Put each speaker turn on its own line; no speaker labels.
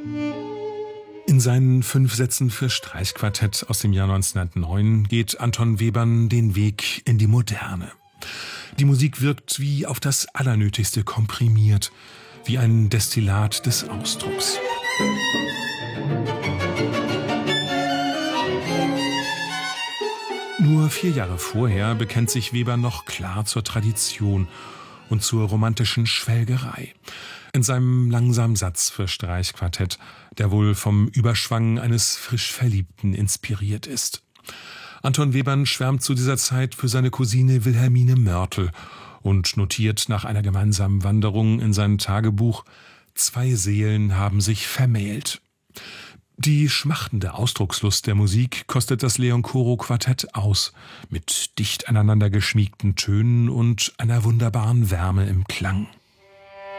In seinen 5 Sätzen für Streichquartett aus dem Jahr 1909 geht Anton Webern den Weg in die Moderne. Die Musik wirkt wie auf das Allernötigste komprimiert, wie ein Destillat des Ausdrucks. Nur 4 Jahre vorher bekennt sich Webern noch klar zur Tradition und zur romantischen Schwelgerei. In seinem langsamen Satz für Streichquartett, der wohl vom Überschwang eines frisch Verliebten inspiriert ist. Anton Webern schwärmt zu dieser Zeit für seine Cousine Wilhelmine Mörtel und notiert nach einer gemeinsamen Wanderung in sein Tagebuch: 2 Seelen haben sich vermählt. Die schmachtende Ausdruckslust der Musik kostet das Leon-Coro-Quartett aus, mit dicht aneinander geschmiegten Tönen und einer wunderbaren Wärme im Klang.